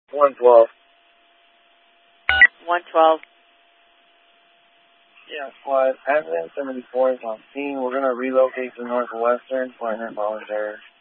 112. 112. Yeah, squad. Ambulance 74 is on scene. We're going to relocate to Northwestern for an involuntary.